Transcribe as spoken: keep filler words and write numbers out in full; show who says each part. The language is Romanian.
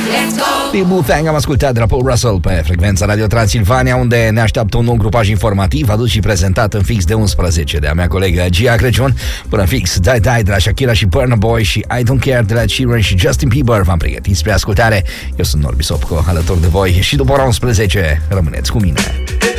Speaker 1: Timul Thang am ascultat de la Paul Russell pe frecvența Radio Transilvania, unde ne așteaptă un nou grupaj informativ adus și prezentat în fix de unsprezece de a mea colegă Gia Crăciun. Până fix Die Die de la Shakira și Burna Boy și I Don't Care de la Sheeran și Justin Bieber v-am pregătit spre ascultare. Eu sunt Norbi Sopco, alături de voi și după ora unsprezece rămâneți cu mine.